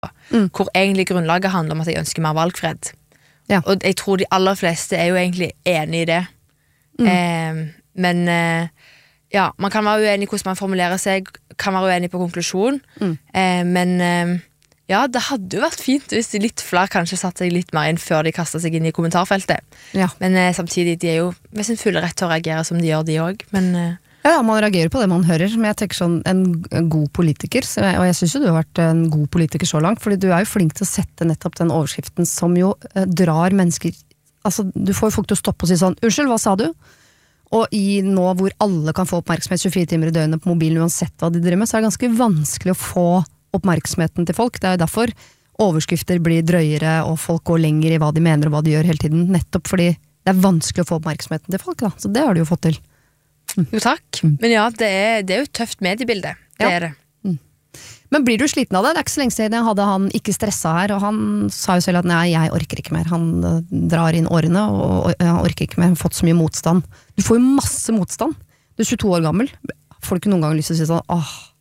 hvor egentlig grunnlaget handler om at jeg ønsker mer valgfred. Ja. Og jeg tror de aller fleste jo egentlig enig i det. Men ja, man kan være uenig i hvordan man formulerer seg, kan være uenig på konklusjon, men ja, det hadde jo vært fint hvis de litt flere kanskje satte seg litt mer inn før de kastet seg inn i kommentarfeltet. Ja. Men samtidig, de jo ved sin fulle rett til å reagere som de gjør, de også. Men Ja, man reagerer på det man hører, men jeg tenker sånn, en god politiker, og jeg synes jo du har vært en god politiker så langt, fordi du jo flink til å sette nettopp den overskriften som jo drar mennesker, altså du får jo folk til å stoppe og si sånn, unnskyld, hva sa du? Og i nå hvor alle kan få oppmerksomhet 24 timer i døgnet på mobilen uansett hva de driver med, så det ganske vanskelig å få oppmerksomheten til folk. Det jo derfor overskrifter blir drøyere, og folk går lenger i hva de mener og hva de gjør hele tiden, nettopp fordi det vanskelig å få oppmerksomheten til folk, da. Så det har du jo fått til. Jo, takk. Men ja, det jo et tøft mediebilde. Det det. Men blir du sliten av det? Det ikke så lenge siden jeg hadde han ikke stressa her, og han sa jo selv at nei, jeg orker ikke mer. Han drar inn årene, og jeg orker ikke mer. Han har fått så mye motstand. Du får jo masse motstand. Du 22 år gammel. Får du ikke noen gang lyst til å si sånn,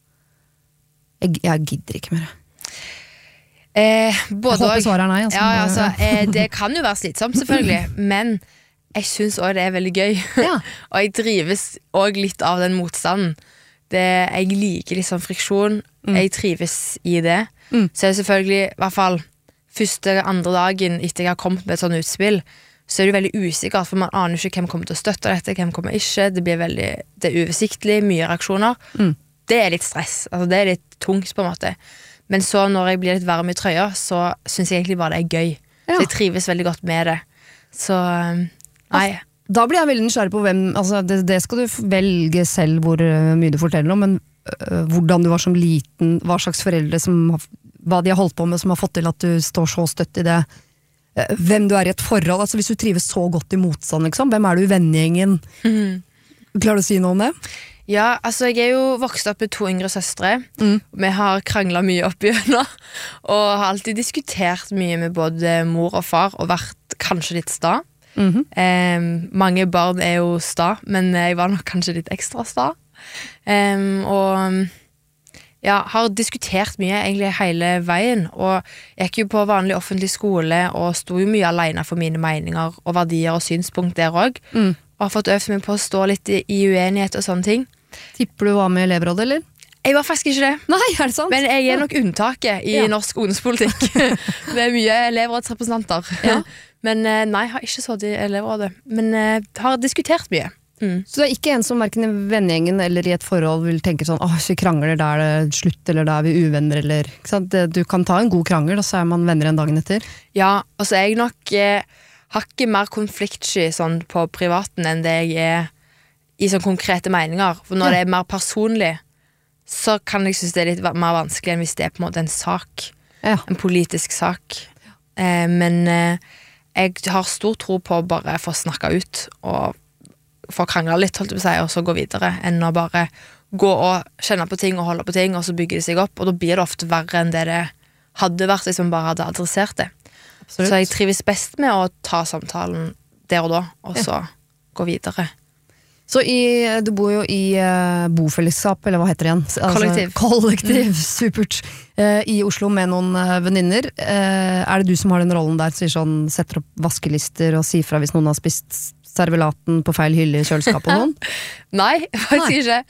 jeg gidder ikke mer. Jeg håper svaret nei. Altså. Ja, altså, det kan jo være slitsomt, selvfølgelig, men jeg synes også det veldig gøy. Ja. Og jeg trives også litt av den motstanden. Jeg liker litt sånn friksjon. Jeg trives i det. Så det selvfølgelig, i hvert fall første, andre dagen etter jeg har kommet med et sånt utspill, så det veldig usikkert, for man aner ikke hvem kommer til å støtte dette, hvem kommer ikke. Det uoversiktlig, mye reaksjoner. Det litt stress. Altså, det litt tungt på en måte. Men så når jeg blir litt varm i trøya, så synes jeg egentlig bare det gøy. Ja. Så jeg trives veldig godt med det. Så nei. Da blir jeg veldig nysgjerrig på hvem, altså det skal du velge selv hvor mye du forteller om, men hvordan du var som liten, hva slags foreldre hva de har holdt på med som har fått til at du står så støtt i det, hvem du i et forhold, altså hvis du trives så godt i motstand, liksom, hvem du i vennegjengen? Klarer du å si noe om det? Ja, altså jeg jo vokst opp med 2 yngre søstre. Vi har kranglet mye opp igjennom, og har alltid diskutert mye med både mor og far, og vært kanskje litt sta. Mange barn jo sta, men jeg var nok kanskje litt ekstra sta. Og ja, har diskutert mye egentlig hele veien, og jeg gikk jo på vanlig offentlig skole og sto jo mye alene for mine meninger og verdier og synspunkt der også, og har fått øvd meg på å stå litt i uenighet og sånne ting. Tipper du var med i elevrådet, eller? Jeg var faktisk ikke det. Nei, det sant? Men jeg nok unntaket i norsk ungdomspolitikk. Det mye elevrådsrepresentanter. Ja. Men nei, jeg har ikke sittet i elevrådet. Men har diskutert mye. Så det ikke en som hverken i vennegjengen eller i et forhold vil tenke sånn, hvis vi krangler, da det slutt, eller da vi uvenner, eller ikke sant? Du kan ta en god krangel, og så man venner en dagen etter. Ja, og så jeg nok hakket mer konfliktsky sånn på privaten enn det jeg i sånn konkrete meninger. For når det mer personlig, så kan jeg synes det litt mer vanskelig enn hvis det på en måte en sak. En politisk sak. Men jeg har stor tro på å bare få snakket ut og få kranglet litt, holdt jeg på å si, og så gå videre, enn å bare gå og kjenne på ting og holde på ting, og så bygger det seg opp, og da blir det ofte verre enn det hadde vært hvis man bare hadde adressert det. Absolutt. Så jeg trives best med å ta samtalen der og da, og så gå videre. Så du bor jo i bofellesskap, eller hva heter det igjen? Altså, kollektiv, supert. I Oslo med noen venninner. Det du som har den rollen der, sier sånn, setter opp vaskelister og sier fra hvis noen har spist servelaten på feil hylle i kjøleskapet og noen? Nei, faktisk ikke.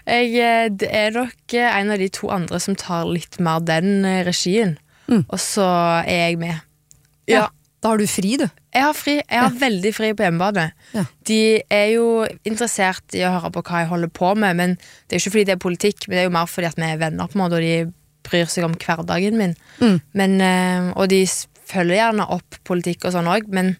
Det nok en av de 2 andre som tar litt mer den regien, og så jeg med. Ja. Da har du fri, du. Jeg har fri. Jeg har veldig fri på hjemmebane. Ja. De jo interessert i å høre på hva jeg holder på med, men det ikke fordi det politikk, men det jo mer fordi at vi venner på en måte, og de bryr seg om hverdagen min. Men, og de følger gjerne opp politikk og sånn også, men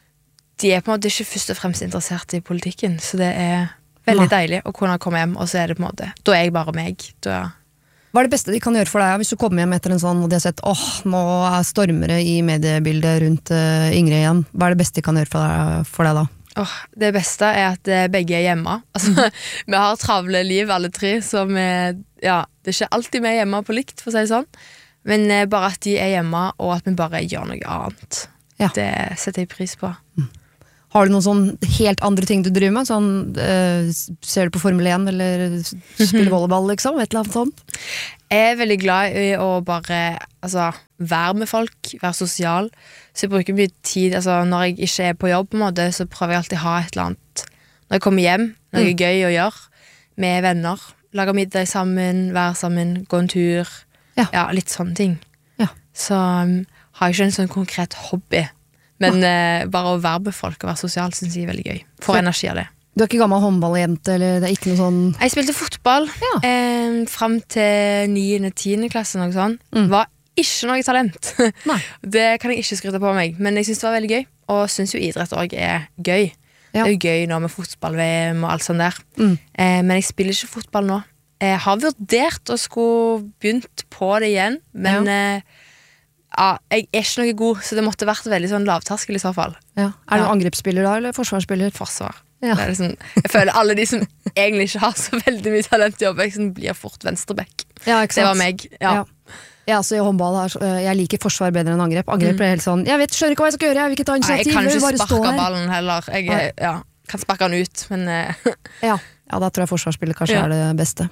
de på en måte ikke først og fremst interessert i politikken, så det veldig deilig å kunne komme hjem, og så det på en måte, da jeg bare meg. Hva det beste de kan gjøre for deg hvis du kommer hjem etter en sånn, og de har sett, nå stormer det i mediebildet rundt Ingrid igjen. Hva det beste de kan gjøre for deg da? Det beste at begge hjemme. Altså, vi har travle liv alle 3, så det ikke alltid vi hjemme på likt, for å si det sånn. Men bare at de hjemme, og at vi bare gjør noe annet. Det setter jeg pris på. Har du noen sånn helt andre ting du driver med? Sånn, ser du på Formel 1 eller spiller volleyball, liksom? Et eller annet sånt? Jeg veldig glad i å bare være med folk, være sosial. Så jeg bruker mye tid når jeg ikke på jobb, på en måte, så prøver jeg alltid å ha et eller annet. Når jeg kommer hjem, noe gøy å gjøre med venner. Lage middag sammen, være sammen, gå en tur. Ja, litt sånne ting. Ja. Så har jeg ikke en sånn konkret hobby. Men bare å være med folk og være sosial synes jeg veldig gøy. Får energi av det. Du ikke gammel håndballjente, eller det ikke noe sånn? Jeg spilte fotball frem til 9.-10. klasse, noe sånt. Var ikke noe talent. Nei. Det kan jeg ikke skryte på meg, men jeg synes det var veldig gøy. Og synes jo idrett også er gøy. Det er jo gøy nå med fotball-VM og alt sånt der. Men jeg spiller ikke fotball nå. Jeg har vurdert å skulle begynt på det igjen, men jeg er ikke noe god, så det måtte vært veldig sånn lavterskel i så fall. Ja. Er du angrepsspiller da, eller forsvarsspiller? Forsvar. Ja. Det er liksom, jeg føler alle de som egentlig ikke har så veldig mye talent i oppveksten, blir fort venstreback. Ja, ikke sant? Det var meg. Ja, så i håndball jeg liker forsvar bedre enn angrep. Angrep er helt sånn, skjønner ikke hva jeg skal gjøre, jeg vil ikke ta initiativ. Jeg kan ikke sparke ballen heller. Jeg kan sparke den ut, men ja, da tror jeg forsvarsspiller kanskje er det beste.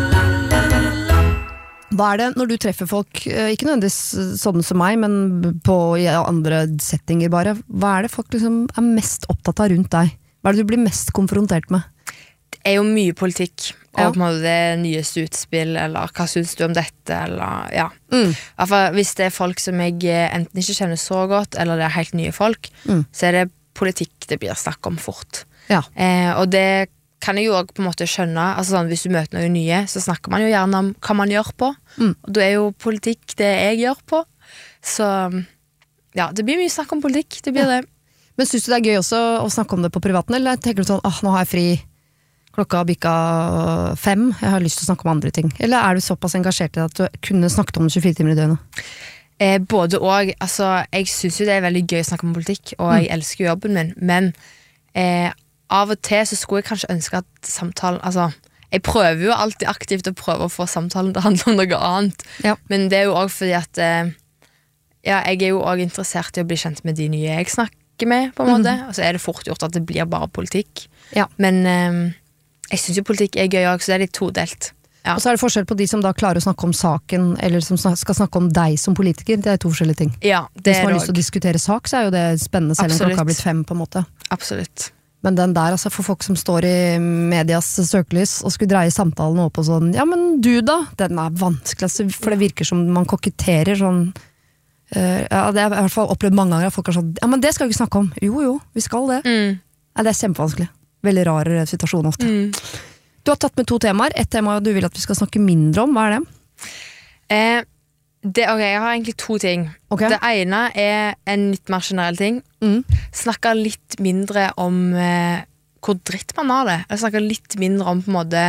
Hva er det når du treffer folk, ikke nødvendigvis sånn som meg, men i andre settinger bare, hva er det folk liksom er mest opptatt av rundt deg? Hva er det du blir mest konfrontert med? Det er jo mye politikk, og på en måte det nyeste utspill, eller hva synes du om dette, eller hvis det er folk som jeg enten ikke kjenner så godt, eller det er helt nye folk, så er det politikk det blir snakk om fort. Ja. Og det kan jeg jo også på en måte skjønne, hvis du møter noen nye, så snakker man jo gjerne om hva man gjør på, og da er jo politikk det jeg gjør på, så det blir mye snakk om politikk, det blir det. Men synes du det er gøy også å snakke om det på privaten, eller tenker du sånn, nå har jeg fri, klokka bikka 5, jeg har lyst til å snakke om andre ting, eller er du såpass engasjert i at du kunne snakket om det 24 timer i døgnet? Både og, jeg synes jo det er veldig gøy å snakke om politikk, og jeg elsker jo jobben min, men av og til så skulle jeg kanskje ønske at samtalen, jeg prøver jo alltid aktivt å prøve å få samtalen til å handle om noe annet, men det er jo også fordi at jeg er jo også interessert i å bli kjent med de nye jeg snakker med, på en måte, og så er det fort gjort at det blir bare politikk, men jeg synes jo politikk er gøy også, så det er litt todelt. Ja. Og så er det forskjell på de som da klarer å snakke om saken, eller som skal snakke om deg som politiker, det er to forskjellige ting. Ja, det hvis man har lyst til å diskutere sak, så er jo det spennende, selv om klokka har blitt 5 på en måte. Absolutt. Men den der, for folk som står i medias søkelys og skulle dreie samtalen opp og sånn, ja, men du da, den er vanskelig, for det virker som man koketterer sånn, det har jeg i hvert fall opplevd mange ganger, at folk er sånn, ja, men det skal vi ikke snakke om. Jo, vi skal det. Ja, det er kjempevanskelig. Veldig rar situasjon ofte. Du har tatt med 2 temaer. Et tema du vil at vi skal snakke mindre om, hva er det? Jeg har egentlig 2 ting. Det ene er en litt mer generell ting. Snakke litt mindre om hvor dritt man har det. Eller snakke litt mindre om på en måte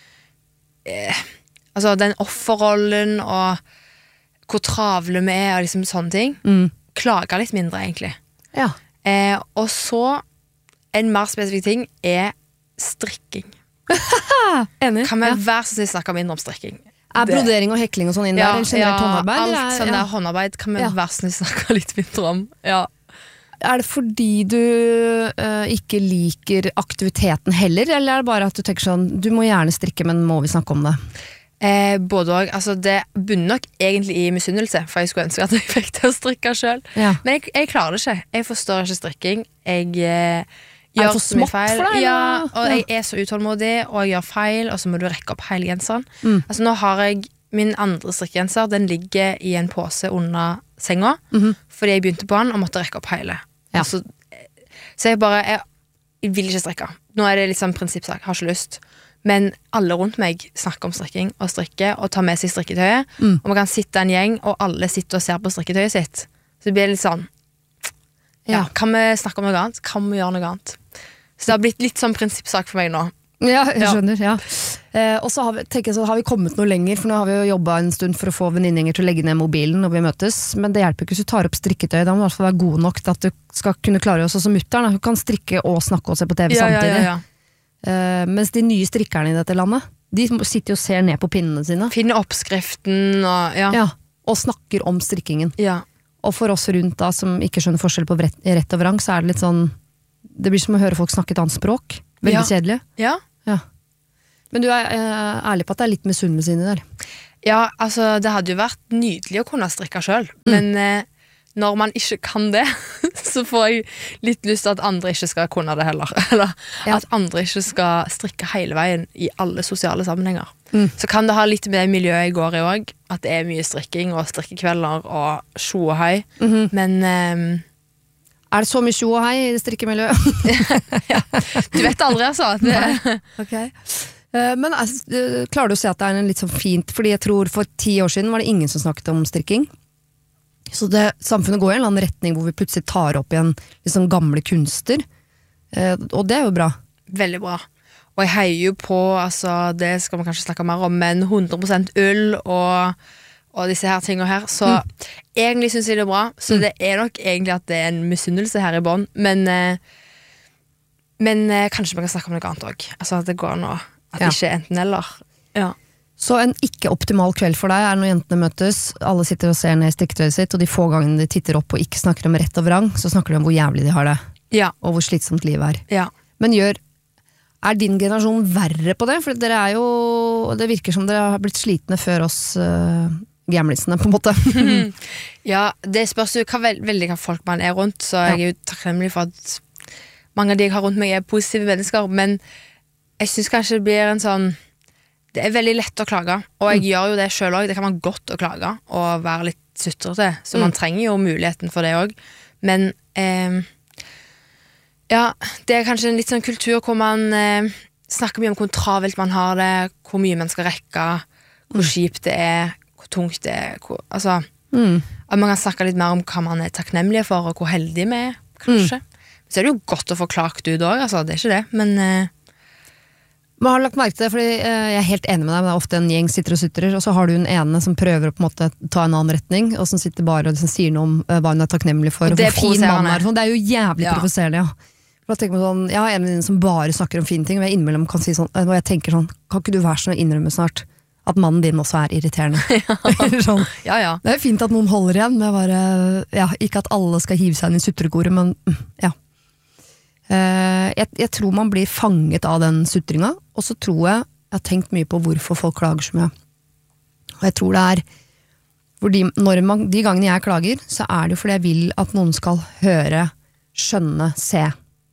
den offerrollen og hvor travle vi er og liksom sånne ting. Klage litt mindre egentlig. Ja. Og så en mer spesifikk ting er strikking. Enig. Kan vi være så snill snakke mindre om strikking? Er brodering og hekling og sånn inn der, eller generelt håndarbeid? Alt sånn der håndarbeid kan vi være snill snakke litt mindre om. Er det fordi du ikke liker aktiviteten heller, eller er det bare at du tenker sånn, du må gjerne strikke, men må vi snakke om det? Både og, det bunner nok egentlig i misunnelse, for jeg skulle ønske at jeg fikk til å strikke selv. Men jeg klarer det ikke. Jeg forstår ikke strikking. Jeg gjør så mye feil. For deg, og jeg er så utålmodig, og jeg gjør feil, og så må du rekke opp hele genseren. Nå har jeg min andre strikkegenser, den ligger i en pose under senga, fordi jeg begynte på den og måtte rekke opp hele. Så jeg vil ikke strikke. Nå er det litt sånn prinsippsak, har ikke lyst. Men alle rundt meg snakker om strikking og strikke og tar med seg strikketøyet, og man kan sitte en gjeng, og alle sitter og ser på strikketøyet sitt. Så det blir litt sånn, kan vi snakke om noe annet? Kan vi gjøre noe annet? Så det har blitt litt sånn prinsippsak for meg nå. Ja, jeg skjønner, og så har vi kommet noe lenger, for nå har vi jo jobbet en stund for å få venninninger til å legge ned mobilen når vi møtes, men det hjelper ikke hvis du tar opp strikketøy, da må du i hvert fall være god nok til at du skal kunne klare oss som mutteren, du kan strikke og snakke og se på TV samtidig. Mens de nye strikkerne i dette landet, de sitter jo og ser ned på pinnene sine. Finner oppskriften og snakker om strikkingen. Og for oss rundt da, som ikke skjønner forskjell på rett og vrang, så er det litt sånn, det blir som å høre folk snakke et annet språk. Veldig kjedelig. Ja. Men du er ærlig på at det litt misunnelse inni der. Ja, altså det hadde jo vært nydelig å kunne strikke selv, men når man ikke kan det, så får jeg litt lyst til at andre ikke skal kunne det heller. Eller at andre ikke skal strikke hele veien i alle sosiale sammenhenger. Så kan det ha litt med miljøet i går i også, at det er mye strikking og strikkekvelder og sjo og hei. Men er det så mye sjo og hei i det strikkemiljøet? ja, du vet aldri altså. Okay. Men klarer du å se at det en litt sånn fint, fordi jeg tror for 10 år siden var det ingen som snakket om strikking. Så samfunnet går i en eller annen retning hvor vi plutselig tar opp igjen liksom gamle kunster. Og det jo bra. Veldig bra. Og jeg heier jo på, altså, det skal man kanskje snakke mer om, men 100% ull og disse her tingene her. Så egentlig synes jeg det bra. Så det nok egentlig at det en misunnelse her i bånd. Men kanskje man kan snakke om noe annet også. Altså at det går nå. At det ikke enten eller. Ja. Så en ikke optimal kveld for deg når jentene møtes, alle sitter og ser ned i strikketøyet sitt, og de få gangene de titter opp og ikke snakker om rett og vrang, så snakker de om hvor jævlig de har det. Ja. Og hvor slitsomt livet Ja. Men din generasjon verre på det? For dere jo, det virker som dere har blitt slitne før oss gamlisene, på en måte. Ja, det spørs jo veldig hva folk man rundt, så jeg jo takknemlig for at mange av de jeg har rundt meg positive mennesker, men jeg synes kanskje det blir en sånn, det veldig lett å klage, og jeg gjør jo det selv også, det kan være godt å klage og være litt sutrete, så man trenger jo muligheten for det også, men ja, det kanskje en litt sånn kultur hvor man snakker mye om hvor travelt man har det, hvor mye man skal rekke, hvor kjipt det hvor tungt det altså, at man kan snakke litt mer om hva man takknemlig for, og hvor heldig vi kanskje. Så det jo godt å få klagt ut også, altså, det ikke det, men Man har lagt merke til det, fordi jeg helt enig med deg, men det ofte en gjeng sitter og sutrer, og så har du en ene som prøver å på en måte ta en annen retning, og som sitter bare og sier noe om hva hun takknemlig for, og hvor fin mann sånn. Det jo jævlig provoserende, For da tenker man sånn, jeg har en venninne som bare snakker om fine ting, og jeg innimellom kan si sånn, og jeg tenker sånn, kan ikke du være sånn å innrømme snart at mannen din også irriterende? Sånn. Ja. Det fint at noen holder igjen, med bare, ikke at alle skal hive seg inn i sutrekoret, men jeg tror man blir fanget av den sutringa, og så tror jeg har tenkt mye på hvorfor folk klager så mye. Og jeg tror det fordi de gangene jeg klager, så det jo fordi jeg vil at noen skal høre, skjønne, se.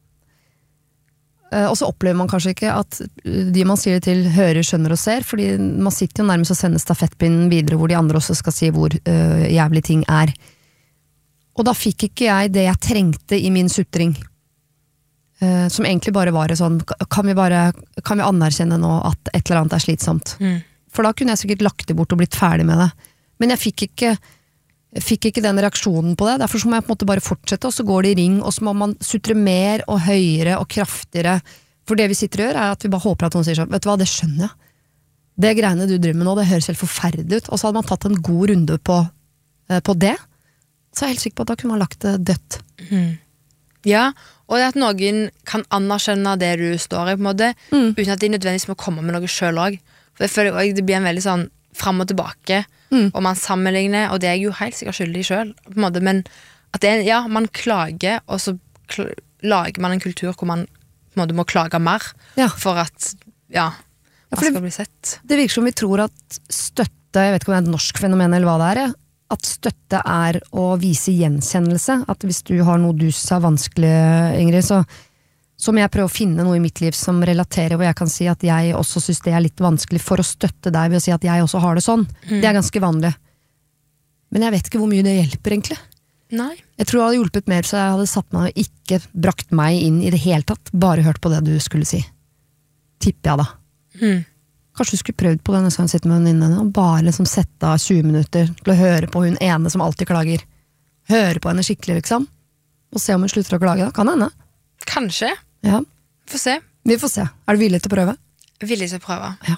Og så opplever man kanskje ikke at de man sier det til hører, skjønner og ser, fordi man sitter jo nærmest og sender stafettpinnen videre, hvor de andre også skal si hvor jævlig ting Og da fikk ikke jeg det jeg trengte i min sutring. Som egentlig bare var sånn, kan vi anerkjenne nå at et eller annet slitsomt? For da kunne jeg sikkert lagt det bort og blitt ferdig med det. Men jeg fikk ikke den reaksjonen på det, derfor så må jeg på en måte bare fortsette, og så går det i ring, og så må man sutre mer og høyere og kraftigere. For det vi sitter og gjør, at vi bare håper at noen sier sånn, vet du hva, det skjønner jeg. Det greiene du driver med nå, det høres helt forferdelig ut. Og så hadde man tatt en god runde på det, så jeg helt sikker på at da kunne man lagt det dødt. Ja, og det at noen kan anerkjenne det du står i på en måte, uten at de nødvendigvis må komme med noe selv også. For jeg føler også det blir en veldig sånn frem og tilbake, og man sammenligner, og det jeg jo helt sikkert skyldig selv, på en måte, men at man klager, og så lager man en kultur hvor man på en måte må klage mer, for at, man skal bli sett. Det virker som vi tror at støtte, jeg vet ikke om det et norsk fenomen eller hva det at støtte å vise gjenkjennelse, at hvis du har noe du synes vanskelig, Ingrid, så må jeg prøve å finne noe i mitt liv som relaterer, hvor jeg kan si at jeg også synes det litt vanskelig for å støtte deg ved å si at jeg også har det sånn. Det ganske vanlig. Men jeg vet ikke hvor mye det hjelper egentlig. Nei. Jeg tror det hadde hjulpet mer, så jeg hadde satt meg og ikke brakt meg inn i det hele tatt, bare hørt på det du skulle si. Tipper jeg da. Kanskje du skulle prøvd på det neste gang du sitter med venninnen og bare liksom sette av 20 minutter til å høre på hun ene som alltid klager. Høre på henne skikkelig, liksom. Og se om hun slutter å klage da. Kan henne? Kanskje. Ja. Vi får se. Er du villig til å prøve? Villig til å prøve. Ja.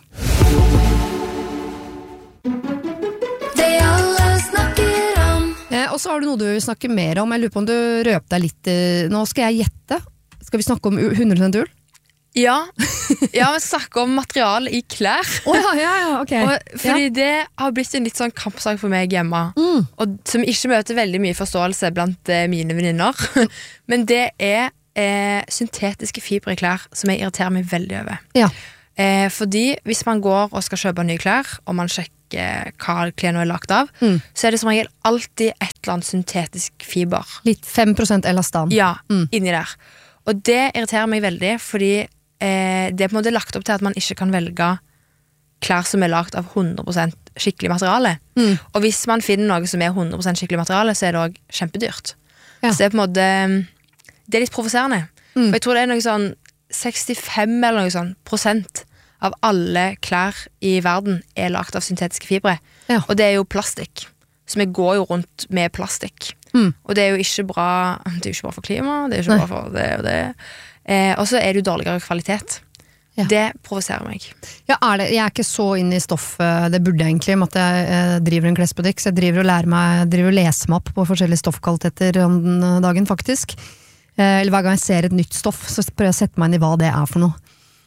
Og så har du noe du vil snakke mer om. Jeg lurer på om du røper deg litt. Nå skal jeg gjette. Skal vi snakke om 100% ull? Ja, vi snakker om materiale i klær. Ok. Fordi det har blitt en litt sånn kampsak for meg hjemme, og som ikke møter veldig mye forståelse blant mine venninner. Men det syntetiske fiber i klær som jeg irriterer meg veldig over. Ja. Fordi hvis man går og skal kjøpe nye klær, og man sjekker hva klærne er lagt av, så er det som regel alltid et eller annet syntetisk fiber. Litt 5% elastan. Ja, inni der. Og det irriterer meg veldig, fordi det er på en måte lagt opp til at man ikke kan velge klær som er lagt av 100% skikkelig materiale. Og hvis man finner noe som er 100% skikkelig materiale, så er det også kjempedyrt. Ja. Så det er på en måte det er litt provoserende. For jeg tror det er noe sånn 65 eller noe sånn prosent av alle klær i verden er lagt av syntetiske fibre. Ja. Og det er jo plastikk. Så vi går jo rundt med plastikk. Og det er jo ikke bra. Det er jo ikke bra for klimaet, det er jo ikke bra for det og det. Og så er det jo dårligere kvalitet. Ja. Det provoserer meg. Ja, jeg er ikke så inne i stoffet, det burde jeg egentlig, med at jeg driver en klesbutikk, så jeg driver og leser meg opp på forskjellige stoffkvaliteter om den dagen, faktisk. Eller hver gang jeg ser et nytt stoff, så prøver jeg å sette meg inn i hva det er for noe.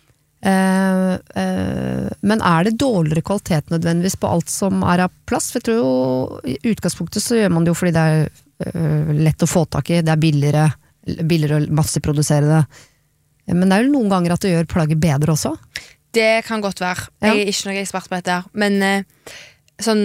Men er det dårligere kvalitet nødvendigvis på alt som er av plast? For jeg tror jo, i utgangspunktet så gjør man det jo fordi det er lett å få tak i, det er billigere å masseprodusere det. Men det er jo noen ganger at det gjør plagget bedre også. Det kan godt være. Jeg er ikke noen ekspert på dette her. Men sånn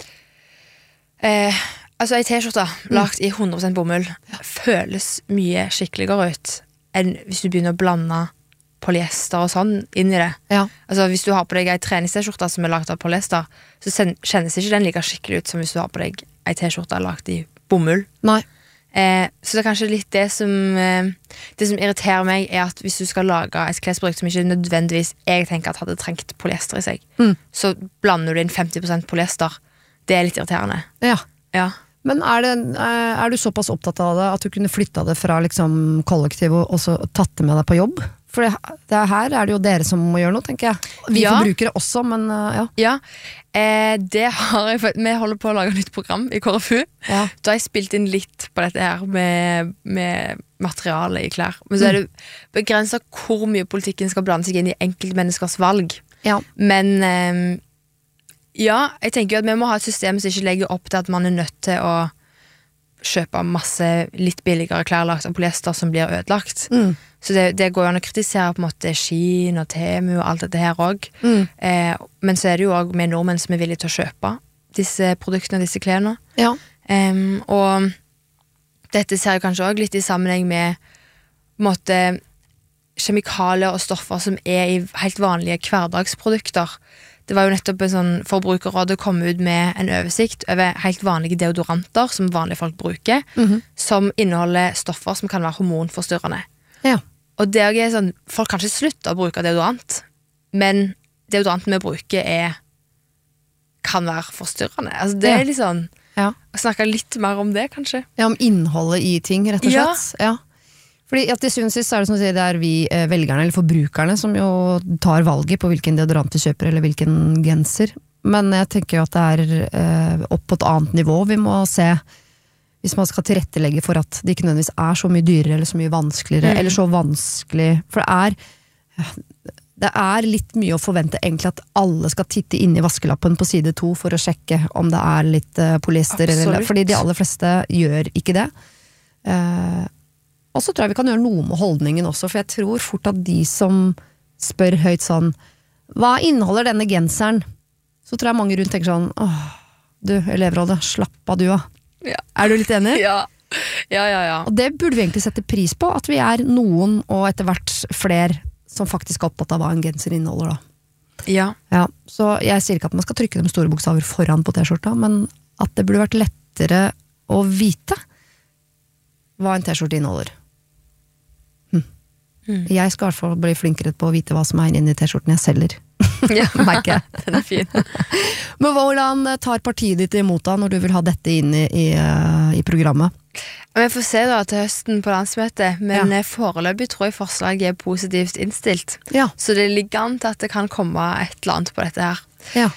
altså en t-skjorte lagt i 100% bomull føles mye skikkeligere ut enn hvis du begynner å blande polyester og sånn inn i det. Ja. Altså hvis du har på deg en treningst-skjorte som er lagt av polyester, så kjennes ikke den like skikkelig ut som hvis du har på deg en t-skjorte lagt i bomull. Nei. Så det er kanskje litt det som irriterer meg, er at hvis du skal lage et klesprodukt som ikke nødvendigvis jeg tenker at hadde trengt polyester i seg, så blander du inn 50% polyester. Det er litt irriterende. Ja. Men er du såpass opptatt av det at du kunne flytta det fra liksom kollektiv og så tatt det med deg på jobb? For her er det jo dere som må gjøre noe, tenker jeg. Vi forbrukere også, men ja. Det har jeg. Vi holder på å lage et nytt program i KrFU. Da har jeg spilt inn litt på dette her med materiale i klær. Men så er det begrenset hvor mye politikken skal blande seg inn i enkeltmenneskers valg. Ja. Men jeg tenker jo at vi må ha et system som ikke legger opp til at man er nødt til å kjøpe masse litt billigere klær lagt av polyester som blir ødelagt. Så det går jo an å kritisere på en måte Shein og Temu og alt dette her også. Men så er det jo også med nordmenn som er villige til å kjøpe disse produktene, disse klærne. Ja. Og dette ser jeg kanskje også litt i sammenheng med på en måte kjemikalier og stoffer som er i helt vanlige hverdagsprodukter. Det var jo nettopp en sånn Forbrukerrådet kom ut med en oversikt over helt vanlige deodoranter som vanlige folk bruker, som inneholder stoffer som kan være hormonforstyrrende. Ja. Og det er sånn, folk kan ikke slutte å bruke deodorant, men deodoranten vi bruker kan være forstyrrende. Altså det er litt sånn, å snakke litt mer om det kanskje. Ja, om innholdet i ting, rett og slett. Ja. Fordi at til syvende og sist er det som å si, det er vi velgerne eller forbrukerne som jo tar valget på hvilken deodorant de kjøper eller hvilken genser. Men jeg tenker jo at det er opp på et annet nivå. Vi må se, hvis man skal tilrettelegge for at det ikke nødvendigvis er så mye dyrere eller så mye vanskeligere, eller så vanskelig. For det er litt mye å forvente egentlig at alle skal titte inn i vaskelappen på side 2 for å sjekke om det er litt polyester. Fordi de aller fleste gjør ikke det. Og så tror jeg vi kan gjøre noe med holdningen også, for jeg tror fort at de som spør høyt sånn, hva inneholder denne genseren? Så tror jeg mange rundt tenker sånn, du elevrådet, slapp av du da. Ja. Er du litt enig? Ja. Og det burde vi egentlig sette pris på, at vi er noen, og etter hvert flere, som faktisk er opptatt av hva en genser inneholder da. Ja. Så jeg sier ikke at man skal trykke de store bokstaver foran på t-skjorta, men at det burde vært lettere å vite hva en t-skjorte inneholder. Jeg skal i hvert fall bli flinkere på å vite hva som er inni t-skjorten jeg selger. Merker jeg. Den er fin. Men hvordan tar partiet ditt imot da, når du vil ha dette inn i programmet? Vi får se da til høsten på landsmøtet, men foreløpig tror jeg forslaget er positivt innstilt. Ja. Så det ligger an til at det kan komme et eller annet på dette her. Ja.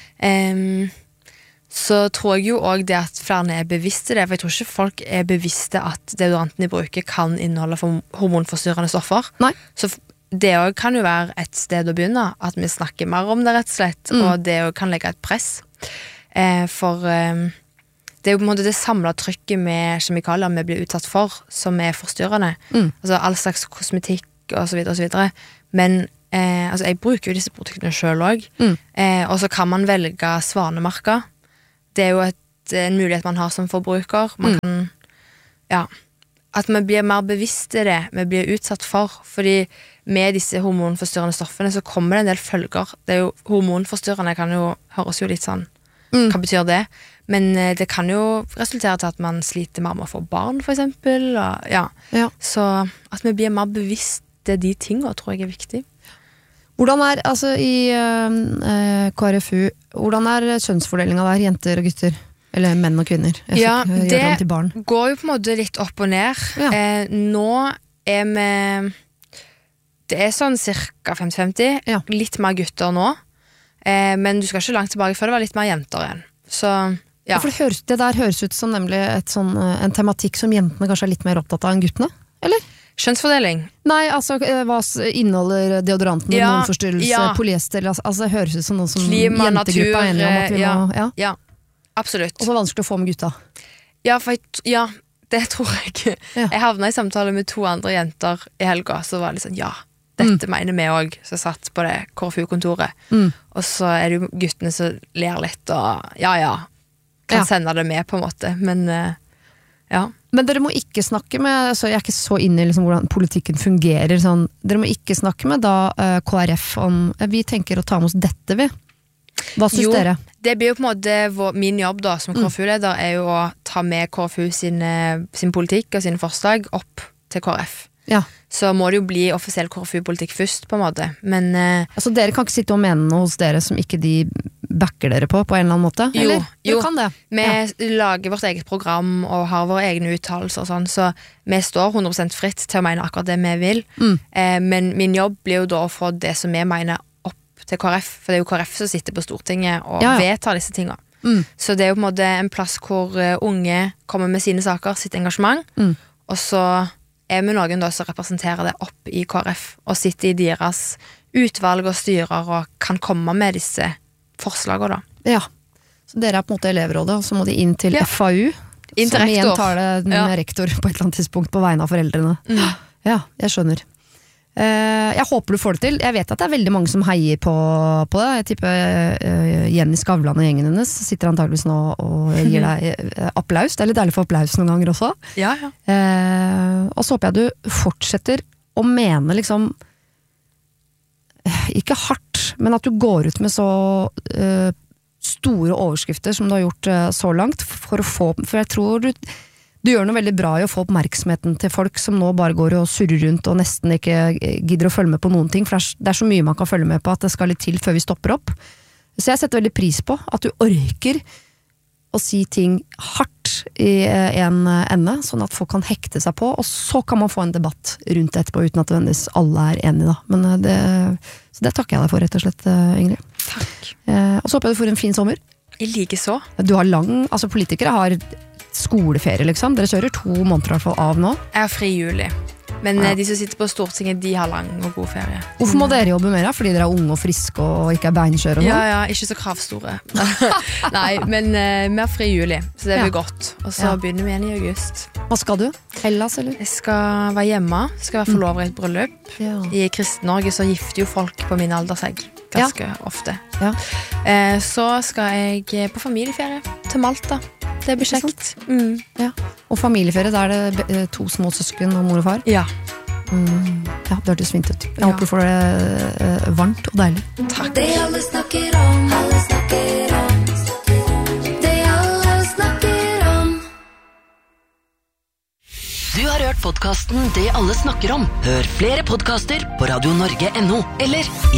Så tror jeg jo også det at flere er bevisste det, for jeg tror ikke folk er bevisste at deodoranten de bruker kan inneholde hormonforstyrrende stoffer. Nei. Så det også kan jo være et sted å begynne, at vi snakker mer om det rett og slett, og det også kan legge et press. For det jo på en måte det samlede trykket med kjemikalier vi blir utsatt for, som forstyrrende. Altså all slags kosmetikk og så videre. Men altså, jeg bruker jo disse produktene selv også. Og så kan man velge svanemerker. Det jo en mulighet man har som forbruker. Man kan, at vi blir mer bevisst i det vi blir utsatt for. Fordi med disse hormonforstyrrende stoffene så kommer det en del følger. Det jo hormonforstyrrende kan jo høres jo litt sånn. Hva betyr det? Men det kan jo resultere til at man sliter mer med å få barn, for eksempel. Og, så at vi blir mer bevisst de tingene, tror jeg viktig. Hvordan altså i KrFU, hvordan kjønnsfordelingen der, jenter og gutter? Eller menn og kvinner? Det går jo på en måte litt opp og ned. Nå vi det sånn cirka 50-50, litt mer gutter nå. Men du skal ikke langt tilbake før det var litt mer jenter igjen. Så, For det der høres ut som nemlig en tematikk som jentene kanskje litt mer opptatt av enn guttene, eller? Kjønnsfordeling? Nei, altså hva inneholder deodoranten, hormonforstyrrelse, polyester, altså høres ut som noe som jentegruppa er enige om at vi må, absolutt. Og så vanskelig å få med gutta. Det tror jeg. Jeg havnet i samtale med 2 andre jenter i helga, så var det sånn, dette mener vi også, så satt på det KrFU-kontoret. Og så det jo guttene som ler litt, og kan sende det med på en måte, men Men dere må ikke snakke med, så jeg ikke så inne i liksom hvordan politikken fungerer, sånn, dere må ikke snakke med da KrF om, vi tenker å ta med oss dette, vi. Hva synes dere? Det blir jo på en måte min jobb da, som KrFU-leder, jo å ta med KrFU sin politikk og sine forslag opp til KrF. Så må det jo bli offisiell KrFU-politikk først, på en måte. Men altså dere kan ikke sitte og mene noe hos dere som ikke de backer dere på en eller annen måte? Eller? Jo. Kan det? Vi lager vårt eget program og har våre egne uttalelser og sånn, så vi står 100% fritt til å mene akkurat det vi vil. Men min jobb blir jo da å få det som vi mener opp til KrF, for det jo KrF som sitter på Stortinget og vedtar disse tingene. Så det jo på en måte en plass hvor unge kommer med sine saker, sitt engasjement, og så vi noen da som representerer det opp i KrF og sitter i deres utvalg og styrer og kan komme med disse forslagene da. Så dere på en måte elevrådet, og så må de inn til FAU, som igjen tar det med rektor på et eller annet tidspunkt på vegne av foreldrene. Jeg skjønner. Jeg håper du får det til. Jeg vet at det veldig mange som heier på det. Jeg tipper Jenny Skavlan og gjengen hennes sitter antageligvis nå og gir deg applaus. Det litt deilig for applaus noen ganger også. Og så håper jeg du fortsetter å mene liksom ikke hardt, men at du går ut med så store overskrifter som du har gjort så langt for jeg tror du gjør noe veldig bra i å få oppmerksomheten til folk som nå bare går og surrer rundt og nesten ikke gidder å følge med på noen ting, for det så mye man kan følge med på at det skal litt til før vi stopper opp. Så jeg setter veldig pris på at du orker å si ting hardt i en ende, sånn at folk kan hekte seg på, og så kan man få en debatt rundt det etterpå, uten at nødvendigvis alle enige da. Men så det takker jeg deg for, rett og slett, Ingrid. Takk. Og så håper jeg du får en fin sommer. I like så. Du har altså politikere har skoleferie, liksom. Dere kjører 2 måneder i hvert fall av nå. Jeg har fri i juli. Men de som sitter på Stortinget, de har lang og god ferie. Hvorfor må dere jobbe mer da? Fordi dere unge og friske og ikke beinkjøre? Ikke så kravstore. Nei, men vi har fri i juli, så det blir godt. Og så begynner vi igjen i august. Hva skal du? Hellas, eller? Jeg skal være hjemme. Skal være forlover i et bryllup. I Kristen-Norge så gifter jo folk på min alder seg ganske ofte. Så skal jeg på familieferie til Malta. Det blir kjekt. Og familieferie, der det 2 små søsken og mor og far? Ja, det hørtes fint ut. Jeg håper du får det varmt og deilig. Takk. Det alle snakker om, alle snakker om. Det alle snakker om. Du har hørt podcasten Det alle snakker om. Hør flere podcaster på radionorge.no eller i